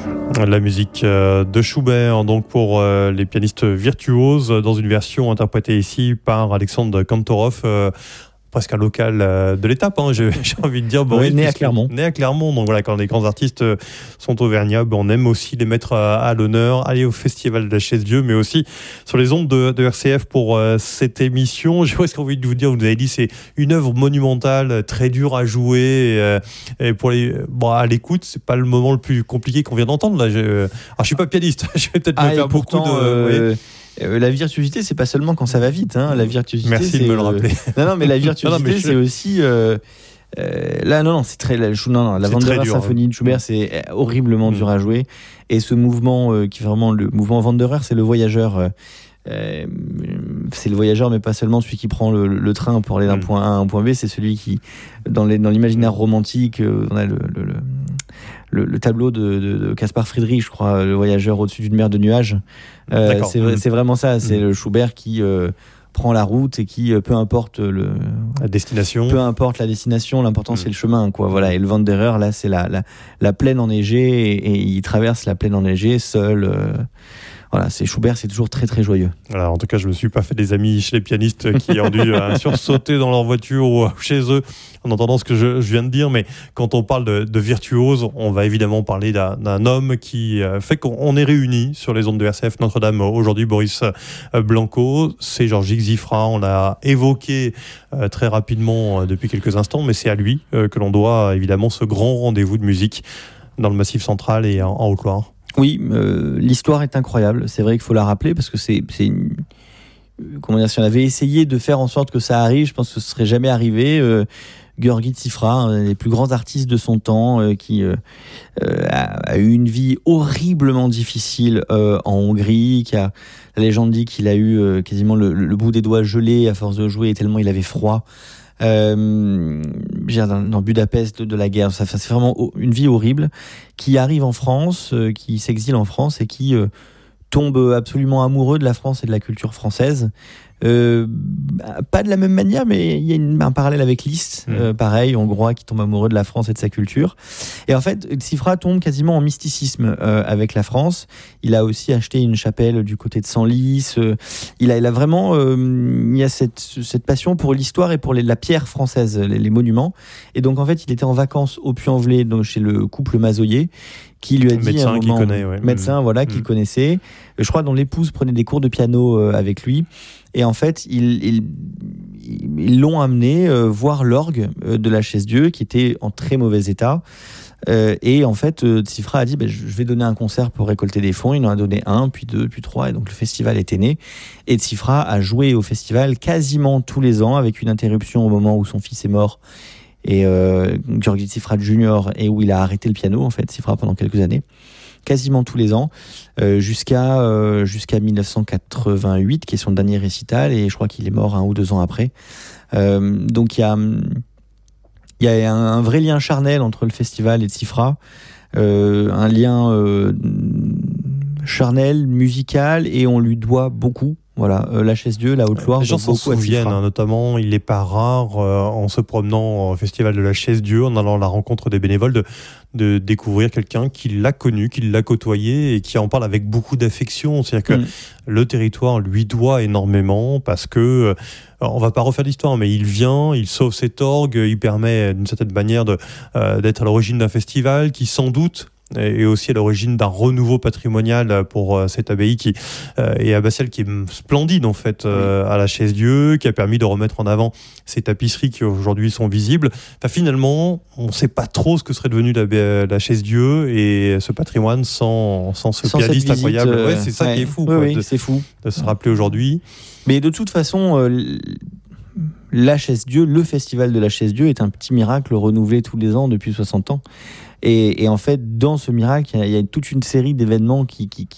La musique de Schubert, donc pour les pianistes virtuoses, dans une version interprétée ici par Alexandre Kantorov, presque un local de l'étape, j'ai envie de dire. Boris, né à Clermont. Né à Clermont, donc voilà, quand les grands artistes sont auvergnats, on aime aussi les mettre à l'honneur, aller au Festival de la Chaise-Dieu, mais aussi sur les ondes de RCF pour cette émission. J'ai presque envie de vous dire, vous avez dit, c'est une œuvre monumentale, très dure à jouer, et pour à l'écoute, c'est pas le moment le plus compliqué qu'on vient d'entendre. Là, je suis pas pianiste, je vais peut-être me faire pourtant, beaucoup de... La virtuosité, c'est pas seulement quand ça va vite. La virtuosité, merci c'est de me le rappeler. Non, mais la virtuosité, c'est aussi. Là, c'est très. La Wanderer symphonie de Schubert, c'est horriblement dur à jouer. Et ce mouvement, qui est vraiment le mouvement Wanderer, c'est le voyageur. C'est le voyageur, mais pas seulement celui qui prend le train pour aller d'un point A à un point B. C'est celui qui, dans l'imaginaire romantique, on a le tableau de Caspar Friedrich, je crois, le voyageur au-dessus d'une mer de nuages. C'est vraiment ça. C'est le Schubert qui prend la route et qui, peu importe la destination, l'important c'est le chemin, quoi. Voilà. Et le Wanderer, là, c'est la plaine enneigée et il traverse la plaine enneigée seul. Voilà, c'est Schubert, c'est toujours très très joyeux. Alors, en tout cas, je me suis pas fait des amis chez les pianistes qui ont dû sursauter dans leur voiture ou chez eux en entendant ce que je viens de dire. Mais quand on parle de virtuose, on va évidemment parler d'un homme qui fait qu'on est réunis sur les ondes de RCF Notre-Dame aujourd'hui, Boris Blanco. C'est Georges Xifra. On l'a évoqué très rapidement depuis quelques instants, mais c'est à lui que l'on doit évidemment ce grand rendez-vous de musique dans le Massif central et en Haute-Loire. Oui, l'histoire est incroyable. C'est vrai qu'il faut la rappeler parce que comment dire, si on avait essayé de faire en sorte que ça arrive, je pense que ce serait jamais arrivé. Gheorghi Tsifra, un des plus grands artistes de son temps, qui a eu une vie horriblement difficile en Hongrie, la légende dit qu'il a eu quasiment le bout des doigts gelé à force de jouer tellement il avait froid. Dans Budapest de la guerre, c'est vraiment une vie horrible, qui arrive en France, qui s'exile en France et qui tombe absolument amoureux de la France et de la culture française. Pas de la même manière, mais il y a un parallèle avec Liszt, pareil, hongrois qui tombe amoureux de la France et de sa culture. Et en fait, Tsifra tombe quasiment en mysticisme avec la France. Il a aussi acheté une chapelle du côté de Senlis. Il a vraiment, il y a cette passion pour l'histoire et pour la pierre française, les monuments. Et donc en fait, il était en vacances au Puy-en-Velay, donc chez le couple Mazoyer, qui lui a dit médecin à un moment, médecin, qu'il connaissait, je crois, dont l'épouse prenait des cours de piano avec lui. Et en fait, ils l'ont amené voir l'orgue de la Chaise-Dieu, qui était en très mauvais état. Et en fait, Tsifra a dit, je vais donner un concert pour récolter des fonds. Il en a donné 1, puis 2, puis 3, et donc le festival était né. Et Tsifra a joué au festival quasiment tous les ans, avec une interruption au moment où son fils est mort. Et Gheorghi Tsifra Jr. et où il a arrêté le piano, en fait, Tsifra, pendant quelques années, quasiment tous les ans, jusqu'à 1988, qui est son dernier récital, et je crois qu'il est mort 1 ou 2 ans après. Donc il y a un vrai lien charnel entre le festival et Tsifra, un lien charnel, musical, et on lui doit beaucoup. Voilà, la Chaise-Dieu, la Haute-Loire. Les gens s'en souviennent, notamment, il n'est pas rare, en se promenant au festival de la Chaise-Dieu, en allant à la rencontre des bénévoles, de découvrir quelqu'un qui l'a connu, qui l'a côtoyé et qui en parle avec beaucoup d'affection. C'est-à-dire que le territoire lui doit énormément parce que, on ne va pas refaire l'histoire, mais il vient, il sauve cet orgue, il permet d'une certaine manière d'être à l'origine d'un festival qui, sans doute, et aussi à l'origine d'un renouveau patrimonial pour cette abbaye qui est abbatiale, qui est splendide en fait, à la Chaise-Dieu, qui a permis de remettre en avant ces tapisseries qui aujourd'hui sont visibles. Enfin, finalement, on ne sait pas trop ce que serait devenu la Chaise-Dieu et ce patrimoine sans ce pianiste incroyable. C'est ça qui est fou. C'est fou de se rappeler aujourd'hui. Mais de toute façon, la Chaise-Dieu, le festival de la Chaise-Dieu est un petit miracle renouvelé tous les ans depuis 60 ans. Et en fait, dans ce miracle, il y a toute une série d'événements qui